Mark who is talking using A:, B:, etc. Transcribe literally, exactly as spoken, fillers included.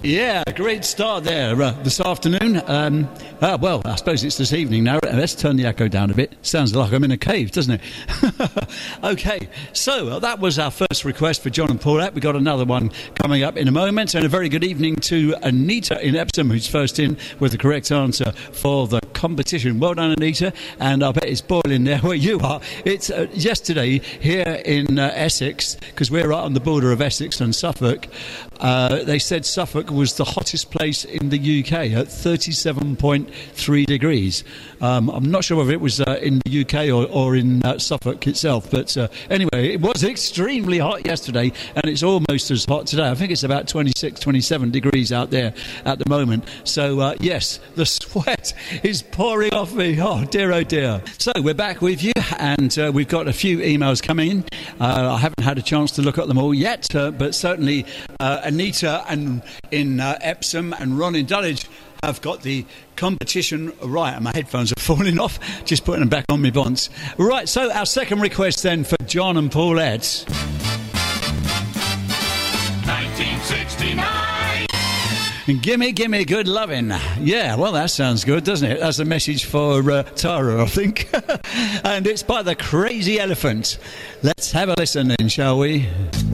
A: Yeah, great start there uh, this afternoon. Um, uh, well, I suppose it's this evening now. Let's turn the echo down a bit. Sounds like I'm in a cave, doesn't it? Okay, so uh, that was our first request for John and Paulette. We've got another one coming up in a moment. And a very good evening to Anita in Epsom, who's first in with the correct answer for the competition. Well done, Anita. And I bet it's boiling there where you are. It's uh, yesterday here in uh, Essex, because we're right on the border of Essex and Suffolk. Uh, they said Suffolk was the hottest place in the U K at thirty-seven point three degrees. Um, I'm not sure whether it was uh, in the U K or, or in uh, Suffolk itself, but uh, anyway, it was extremely hot yesterday, and it's almost as hot today. I think it's about twenty-six, twenty-seven degrees out there at the moment. So uh, yes, the sweat is pouring off me. Oh dear, oh dear. So we're back with you, and uh, we've got a few emails coming in. Uh, I haven't had a chance to look at them all yet, uh, but certainly uh, Anita and in uh, Epsom and Ron in Dulwich have got the competition right. And my headphones are falling off, just putting them back on my bonds. Right, so our second request then for John and Paulette.
B: nineteen sixty-nine.
A: Gimme, gimme good lovin'. Yeah, well, that sounds good, doesn't it? That's a message for uh, Tara, I think. And it's by the Crazy Elephant. Let's have a listen then, shall we?